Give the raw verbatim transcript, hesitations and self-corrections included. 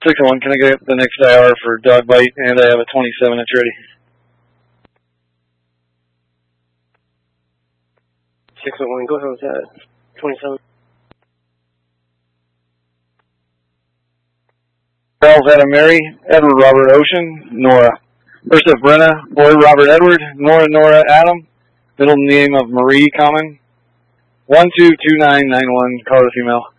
six oh one, can I get the next I R for dog bite? And I have a twenty-seven inch ready. six oh one, go ahead with that. twenty-seven. Charles Adam Mary, Edward Robert Ocean, Nora. First of Brenna, Boy Robert Edward, Nora Nora Adam, middle name of Marie Common. one two two nine nine one, caller female.